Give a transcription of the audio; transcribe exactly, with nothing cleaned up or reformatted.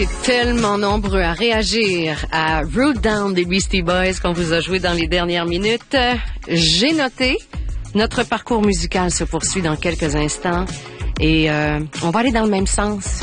Tellement nombreux à réagir à Root Down des Beastie Boys qu'on vous a joué dans les dernières minutes. J'ai noté, notre parcours musical se poursuit dans quelques instants et euh, on va aller dans le même sens.